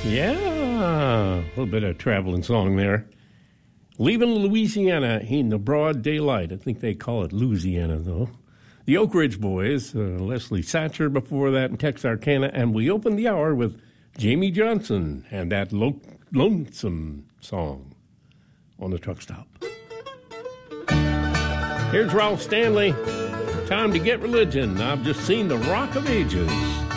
Yeah, a little bit of traveling song there. Leaving Louisiana in the broad daylight. I think they call it Louisiana, though. The Oak Ridge Boys, Leslie Satcher before that, and Texarkana. And we opened the hour with Jamie Johnson and that Lonesome song on the truck stop. Here's Ralph Stanley. Time to get religion. I've just seen the Rock of Ages.